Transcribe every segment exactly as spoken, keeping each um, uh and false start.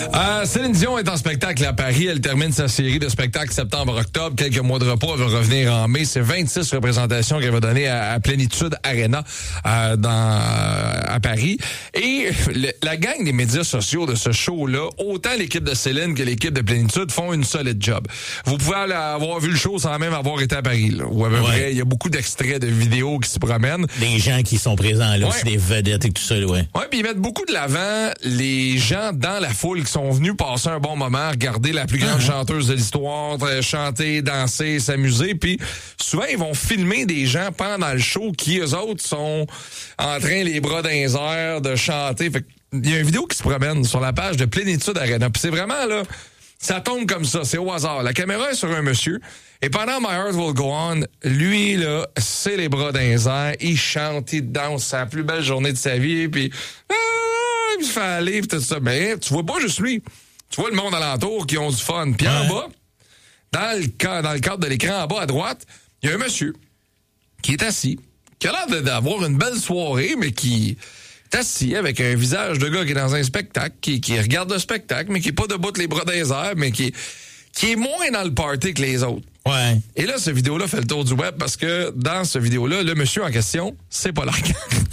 Euh, Céline Dion est en spectacle à Paris. Elle termine sa série de spectacles septembre-octobre. Quelques mois de repos. Elle va revenir en mai. C'est vingt-six représentations qu'elle va donner à, à Plénitude Arena euh, dans, euh, à Paris. Et le, la gang des médias sociaux de ce show-là, autant l'équipe de Céline que l'équipe de Plénitude font une solide job. Vous pouvez aller avoir vu le show sans même avoir été à Paris. Là, où à peu près, il y a beaucoup d'extraits de vidéos qui se promènent. Des gens qui sont présents là, ouais. aussi des vedettes et tout ça, là, ouais. Ouais, puis ils mettent beaucoup de l'avant les gens dans la foule qui sont venus passer un bon moment, regarder la plus grande uh-huh. chanteuse de l'histoire, chanter, danser, s'amuser, puis souvent ils vont filmer des gens pendant le show qui eux autres sont en train les bras dans les airs de chanter. Fait il y a une vidéo qui se promène sur la page de Plénitude Arena, puis c'est vraiment là, ça tombe comme ça, c'est au hasard. La caméra est sur un monsieur. Et pendant My Heart Will Go On, lui, là, c'est les bras dans les airs, il chante, il danse, c'est la plus belle journée de sa vie, puis ah, il se fait aller, puis tout ça. Mais tu vois pas juste lui. Tu vois le monde alentour qui ont du fun. Puis ouais. en bas, dans le, dans le cadre de l'écran, en bas à droite, il y a un monsieur qui est assis, qui a l'air d'avoir une belle soirée, mais qui est assis avec un visage de gars qui est dans un spectacle, qui, qui regarde le spectacle, mais qui est pas debout les bras dans les airs, mais qui, qui est moins dans le party que les autres. Ouais. Et là, cette vidéo-là fait le tour du web parce que dans cette vidéo-là, le monsieur en question, c'est Paul Arcand.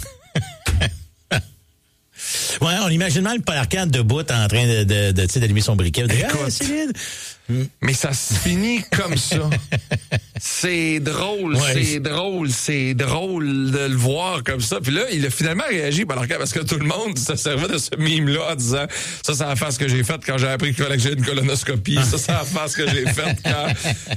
Ouais, on imagine mal Paul Arcand debout en train de, de, de, de d'allumer son briquet. De, Écoute, ah, Céline. Mais ça se finit comme ça. C'est drôle, ouais, c'est drôle, c'est drôle de le voir comme ça. Puis là, il a finalement réagi Paul Arcand parce que tout le monde se servait de ce mime-là en disant ça, c'est la face que j'ai faite quand j'ai appris que j'ai une colonoscopie. Ça, c'est la face que j'ai faite quand...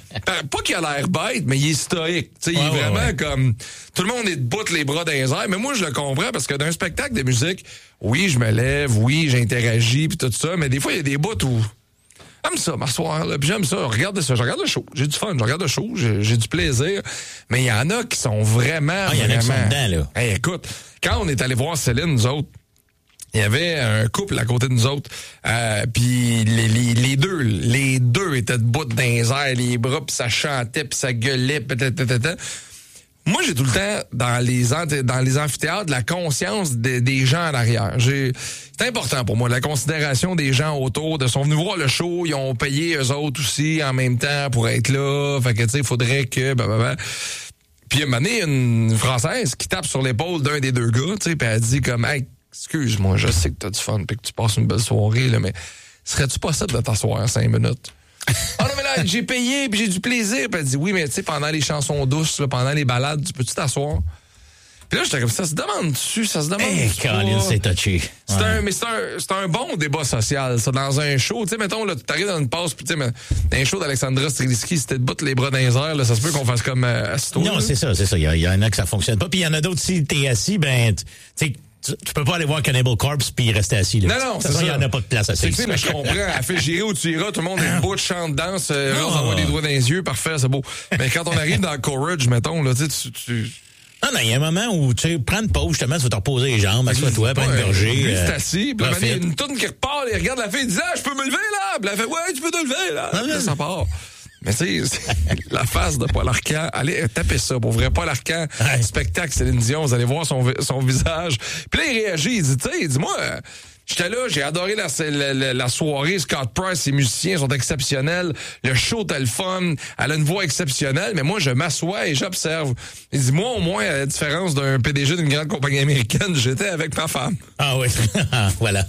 Pas qu'il a l'air bête, mais il est stoïque. Tu sais, ouais, il est ouais, vraiment ouais. comme... Tout le monde est debout les bras dans les airs. Mais moi, je le comprends parce que d'un spectacle de musique, oui, je me lève, oui, j'interagis, puis tout ça, mais des fois, il y a des bouts où... J'aime ça, m'asseoir, là, puis j'aime ça, regarde ça, je regarde le show, j'ai du fun, je regarde le show, j'ai, j'ai du plaisir, mais il y en a qui sont vraiment, ah, il y en a qui sont dedans, là. Hey, écoute, quand on est allé voir Céline, nous autres, il y avait un couple à côté de nous autres, euh, puis les, les, les deux, les deux étaient debout dans les airs, les bras, puis ça chantait, puis ça gueulait, peut-être. Moi, j'ai tout le temps, dans les dans les amphithéâtres, la conscience de, des gens en arrière. J'ai, c'est important pour moi, la considération des gens autour. De sont venus voir le show, ils ont payé eux autres aussi en même temps pour être là. Fait que, tu sais, il faudrait que... Bah, bah, bah. Puis, à un moment donné, une Française qui tape sur l'épaule d'un des deux gars, tu sais, puis elle dit comme, hey, excuse-moi, je sais que t'as du fun puis que tu passes une belle soirée, là, mais serais-tu possible de t'asseoir cinq minutes? Ah non, mais là, j'ai payé, puis j'ai du plaisir. Puis elle dit, oui, mais tu sais, pendant les chansons douces, là, pendant les balades, tu peux-tu t'asseoir? Puis là, j'étais comme ça, ça se demande dessus, ça se demande. Hey, Colin, c'est touché. C'est ouais. un, mais c'est un, c'est un bon débat social, ça, dans un show. Tu sais, mettons, là, tu t'arrives dans une passe, puis tu sais, dans un show d'Alexandra Streliski, si t'es debout les bras dans les airs, là, ça se peut qu'on fasse comme euh, assis-toi. Non, là. c'est ça, c'est ça. Il y, y en a que ça fonctionne pas. Puis il y en a d'autres, si t'es assis, ben, tu sais, Tu, tu peux pas aller voir Cannibal Corpse puis rester assis. Là. Non, non, c'est ça. Il y en a pas de place assez. Tu sais, mais je comprends. Elle fait gérer où tu iras. Tout le monde est debout, chante, danse, euh, oh. on envoie des doigts dans les yeux. Parfait, c'est beau. Mais quand on arrive dans le Courage, mettons, là, tu sais, tu... Non, non, il y a un moment où tu sais, prends une pause, justement, tu vas te reposer les jambes, assois-toi, prends une gorgée. Lui, euh, c'est assis, puis il y a une toune qui repart, il regarde la fille, il dit, ah, je peux me lever, là. Puis elle fait, ouais, tu peux te lever, là. Puis là, ça part. Mais tu sais, la face de Paul Arcand, allez taper ça, pour vrai, Paul Arcand, ouais. spectacle Céline Dion, vous allez voir son, son visage. Puis là, il réagit, il dit, tu sais, il dit, moi, euh, j'étais là, j'ai adoré la, la, la soirée, Scott Price, ses musiciens sont exceptionnels, le show était le fun, elle a une voix exceptionnelle, mais moi, je m'assois et j'observe. Il dit, moi, au moins, à la différence d'un P D G d'une grande compagnie américaine, j'étais avec ma femme. Ah oui, voilà.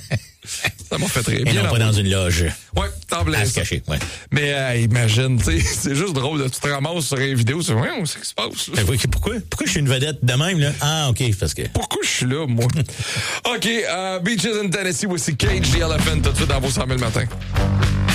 Ça m'a fait très bien. Et non pas dans une loge. Ouais, t'en plais. À se cacher, ouais. Mais euh, imagine, tu sais, c'est juste drôle, là, tu te ramasses sur une vidéo, c'est vraiment, c'est ce qui se passe. Ben oui, pourquoi? Pourquoi je suis une vedette de même, là? Ah, OK, parce que... Pourquoi je suis là, moi? OK, uh, Beaches in Tennessee, voici Cage the Elephant, tout de suite dans vos cent mille matins.